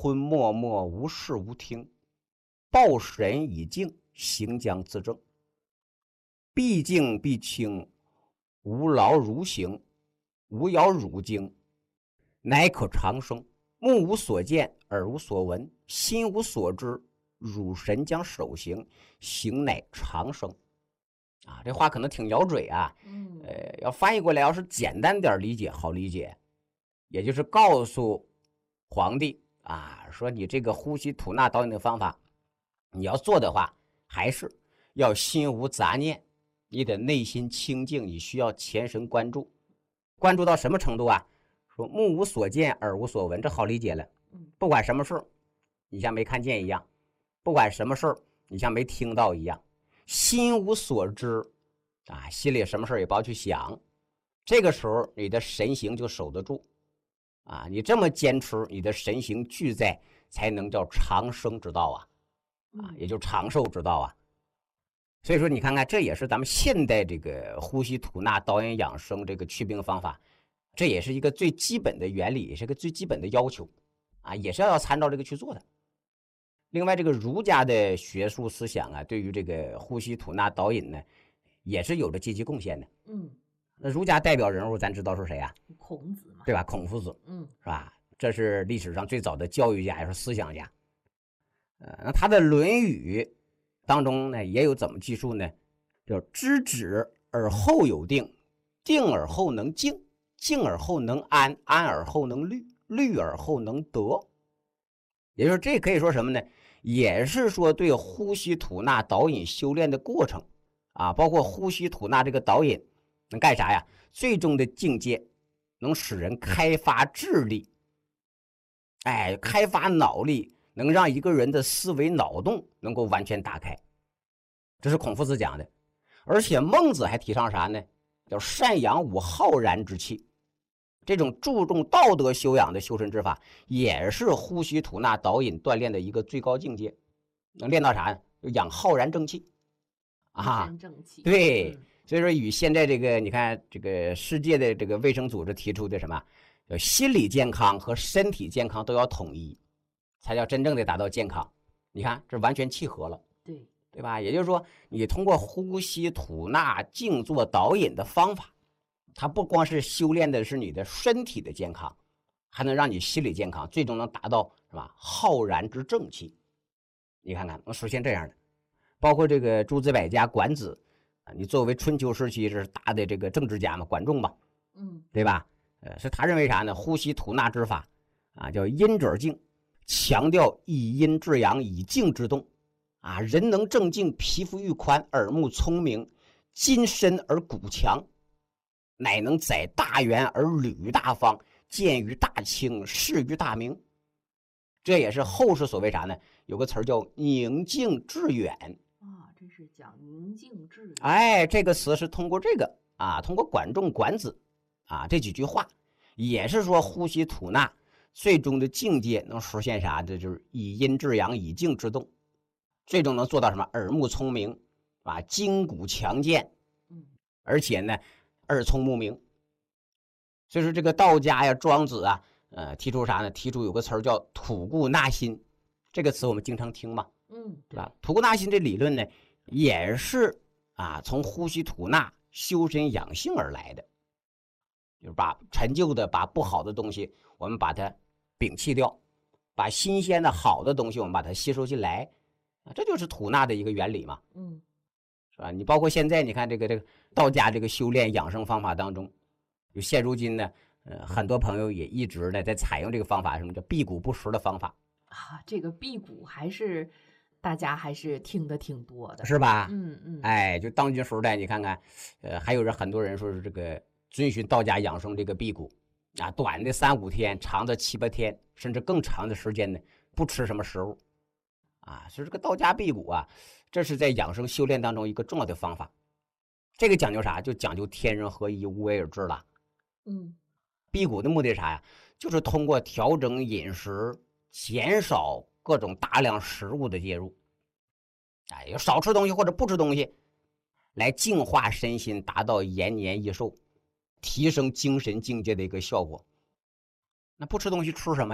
昏默默，无视无听，抱神以静，行将自正。必静必清，无劳如行，无扰汝经，乃可长生。目无所见，耳无所闻，心无所知，汝神将守行，行乃长生。啊，这话可能挺咬嘴啊，要翻译过来，要是简单点理解，好理解，也就是告诉皇帝啊，说你这个呼吸吐纳导引的方法，你要做的话，还是要心无杂念，你的内心清净，你需要全神贯注，关注到什么程度啊？说目无所见，耳无所闻，这好理解了。不管什么事你像没看见一样；不管什么事你像没听到一样；心无所知啊，心里什么事也不要去想。这个时候你的神行就守得住啊！你这么坚持，你的神行俱在，才能叫长生之道啊，也就长寿之道啊。所以说，你看看，这也是咱们现代这个呼吸吐纳导引养生这个祛病方法，这也是一个最基本的原理，也是个最基本的要求啊，也是要参照这个去做的。另外，这个儒家的学术思想啊，对于这个呼吸吐纳导引呢，也是有着积极贡献的。那儒家代表人物咱知道是谁啊？ 孔子嘛， 对吧？孔夫子，是吧？这是历史上最早的教育家，也是思想家。那他的《论语》当中呢，也有怎么记述呢？叫知止而后有定，定而后能静，静而后能安，安而后能虑，虑而后能得。也就是这可以说什么呢？也是说对呼吸吐纳导引修炼的过程啊，包括呼吸吐纳这个导引能干啥呀？最终的境界能使人开发智力，开发脑力，能让一个人的思维脑洞能够完全打开。这是孔夫子讲的。而且孟子还提倡啥呢？叫善养吾浩然之气。这种注重道德修养的修身之法，也是呼吸吐纳导引锻炼的一个最高境界。能练到啥呢？就养浩然正气啊！ 正气。 对，所以说与现在这个你看这个世界的这个卫生组织提出的什么，心理健康和身体健康都要统一，才叫真正的达到健康。你看这完全契合了，对吧？也就是说，你通过呼吸吐纳静坐导引的方法，它不光是修炼的是你的身体的健康，还能让你心理健康，最终能达到是吧？浩然之正气。你看看能实现这样的，包括这个诸子百家管子啊，你作为春秋时期是大的这个政治家嘛，管仲嘛，对吧？是他认为啥呢？呼吸吐纳之法啊，叫阴者静，强调以阴制阳，以静制动啊，人能正静，皮肤愈宽，耳目聪明，筋深而骨强，乃能载大圆而履大方，见于大清，视于大明。这也是后世所谓啥呢？有个词儿叫宁静致远啊，这是讲宁静致远。 这个词是通过这个啊，通过管仲、管子啊这几句话，也是说呼吸吐纳最终的境界能实现啥？这就是以阴制阳，以静制动，最终能做到什么？耳目聪明啊，筋骨强健，而且呢，耳聪目明。所以说这个道家呀、庄子啊，提出啥呢？提出有个词儿叫吐故纳新，这个词我们经常听嘛，对吧？吐故纳新这理论呢，也是从呼吸吐纳修身养性而来的，就是把陈旧的、把不好的东西，我们把它摒弃掉，把新鲜的好的东西我们把它吸收进来，这就是吐纳的一个原理嘛，是吧？你包括现在你看这个道家这个修炼养生方法当中，就现如今呢，很多朋友也一直呢在采用这个方法，什么叫辟谷不食的方法啊？这个辟谷还是大家还是听的挺多的， 是吧？就当今时代，你看看，还有很多人说是这个遵循道家养生这个辟谷啊，短的3-5天，长的7-8天，甚至更长的时间呢，不吃什么食物啊。所以这个道家辟谷啊，这是在养生修炼当中一个重要的方法。这个讲究啥？就讲究天人合一，无为而治了。辟谷的目的是啥呀？就是通过调整饮食，减少各种大量食物的介入，要少吃东西或者不吃东西，来净化身心，达到延年益寿，提升精神境界的一个效果。那不吃东西吃什么呀？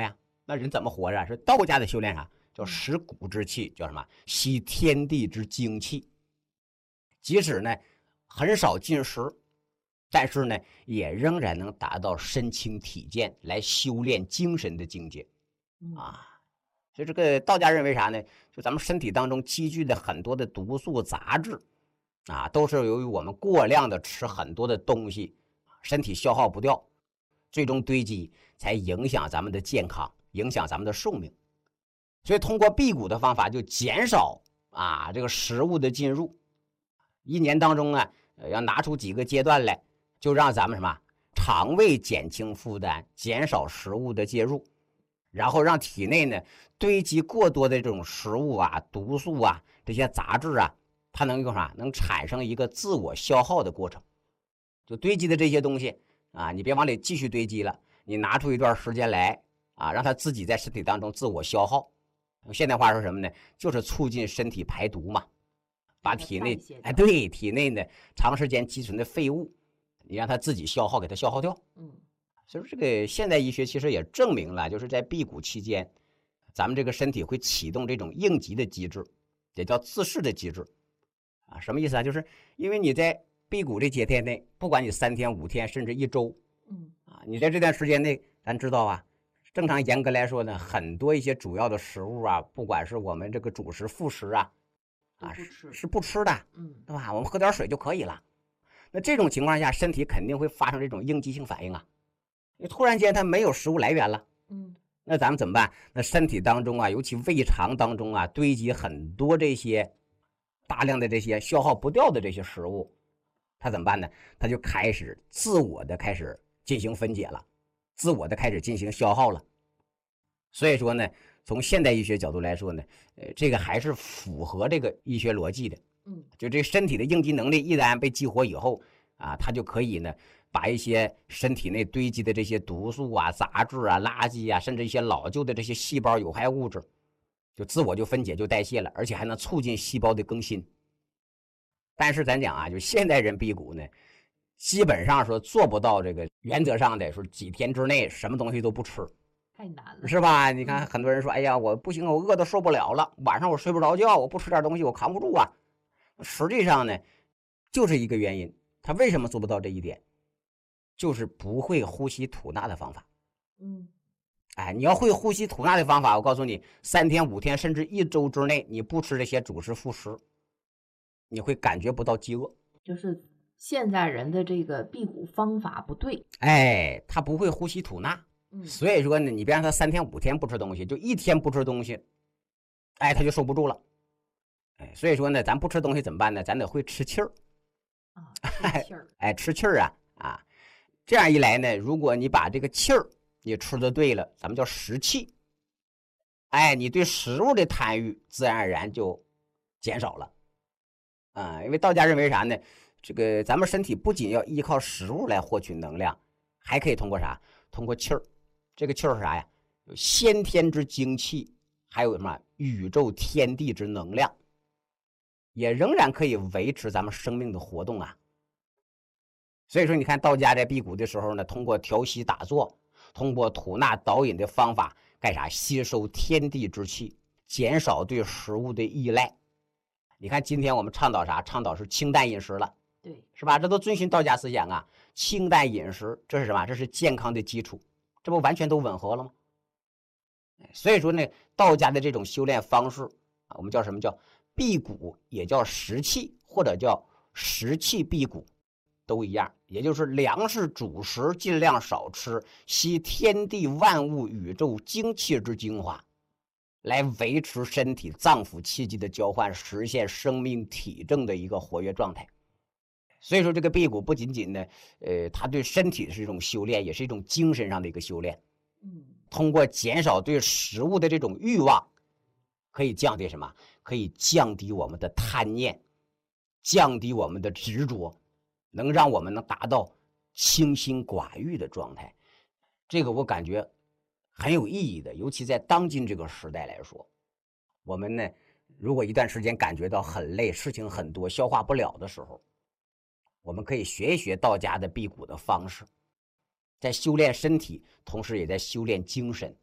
那人怎么活着？是道家的修炼啥？叫食谷之气，叫什么？吸天地之精气。即使呢很少进食，但是呢也仍然能达到身轻体健，来修炼精神的境界啊。所以这个道家认为啥呢？就咱们身体当中积聚的很多的毒素杂质啊，都是由于我们过量的吃很多的东西，身体消耗不掉，最终堆积，才影响咱们的健康，影响咱们的寿命。所以通过辟谷的方法，就减少这个食物的进入。一年当中呢，要拿出几个阶段来，就让咱们什么肠胃减轻负担，减少食物的介入，然后让体内呢堆积过多的这种食物啊、毒素啊、这些杂质啊，它能用啥？能产生一个自我消耗的过程。就堆积的这些东西啊，你别往里继续堆积了，你拿出一段时间来让它自己在身体当中自我消耗。现代话说什么呢？就是促进身体排毒嘛，把体内体内呢长时间积存的废物，你让它自己消耗，给它消耗掉。所以说这个现代医学其实也证明了，就是在辟谷期间，咱们这个身体会启动这种应急的机制，也叫自噬的机制什么意思啊？就是因为你在辟谷这些天内，不管你3天、5天，甚至1周，你在这段时间内，咱知道正常严格来说呢，很多一些主要的食物不管是我们这个主食、副食是不吃的，对吧？我们喝点水就可以了。那这种情况下，身体肯定会发生这种应激性反应你突然间它没有食物来源了，那咱们怎么办？那身体当中尤其胃肠当中堆积很多这些大量的这些消耗不掉的这些食物，它怎么办呢？它就开始自我的开始进行分解了，自我的开始进行消耗了。所以说呢，从现代医学角度来说呢，这个还是符合这个医学逻辑的。就这身体的应激能力一旦被激活以后它就可以呢把一些身体内堆积的这些毒素杂质垃圾甚至一些老旧的这些细胞有害物质，就自我就分解就代谢了，而且还能促进细胞的更新。但是咱讲就现代人辟谷呢，基本上说做不到这个原则上的说几天之内什么东西都不吃， 太难了， 是吧？你看很多人说，哎呀，我不行，我饿得受不了了，晚上我睡不着觉，我不吃点东西我扛不住实际上呢，就是一个原因，他为什么做不到这一点？就是不会呼吸吐纳的方法。你要会呼吸吐纳的方法，我告诉你，3天、5天，甚至1周之内，你不吃这些主食副食，你会感觉不到饥饿。 就是现在人的这个辟谷方法不对， 他不会呼吸吐纳。所以说呢，你别让他3天、5天不吃东西，就1天不吃东西，他就受不住了。所以说呢，咱不吃东西怎么办呢？咱得会吃气儿吃气儿， 吃气儿这样一来呢，如果你把这个气儿你吃的对了，咱们叫食气，你对食物的贪欲自然而然就减少了因为道家认为啥呢？这个咱们身体不仅要依靠食物来获取能量，还可以通过啥？通过气儿。这个气儿是啥呀？有先天之精气，还有什么宇宙天地之能量，也仍然可以维持咱们生命的活动所以说你看道家在辟谷的时候呢，通过调息打坐，通过吐纳导引的方法干啥？吸收天地之气，减少对食物的依赖。你看今天我们倡导啥？倡导是清淡饮食了， 对， 是吧？这都遵循道家思想清淡饮食，这是什么？这是健康的基础，这不完全都吻合了吗？所以说呢，道家的这种修炼方式我们叫什么？叫辟谷，也叫食气，或者叫食气辟谷，都一样，也就是粮食主食尽量少吃，吸天地万物宇宙精气之精华，来维持身体脏腑气机的交换，实现生命体征的一个活跃状态。所以说这个辟谷不仅仅呢它对身体是一种修炼，也是一种精神上的一个修炼。通过减少对食物的这种欲望，可以降低什么？可以降低我们的贪念，降低我们的执着，能让我们能达到清心寡欲的状态。这个我感觉很有意义的，尤其在当今这个时代来说，我们呢如果一段时间感觉到很累，事情很多，消化不了的时候，我们可以学一学道家的辟谷的方式，在修炼身体，同时也在修炼精神，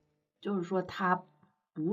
就是说他